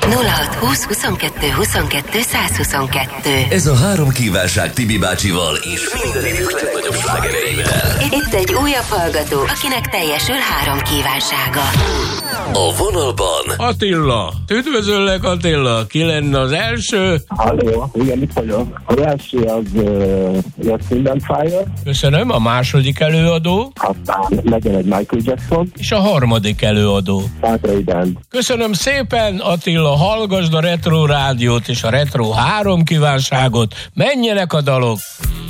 0620 22 22 122. Ez a 3 kívánság Tibi bácsival és mindenük legnagyobb slágereivel. Itt egy újabb hallgató, akinek teljesül 3 kívánsága. A vonalban Attila. Üdvözöllek, Attila. Ki lenne az első? Halló, igen, itt vagyok. Az első az Justin Fire. Köszönöm. A második előadó. Aztán legyen egy Michael Jackson. És a harmadik előadó. Ray Band. Köszönöm szépen, Attila. Hallgasd a Retro Rádiót és a Retro 3 kívánságot. Menjenek a dalok!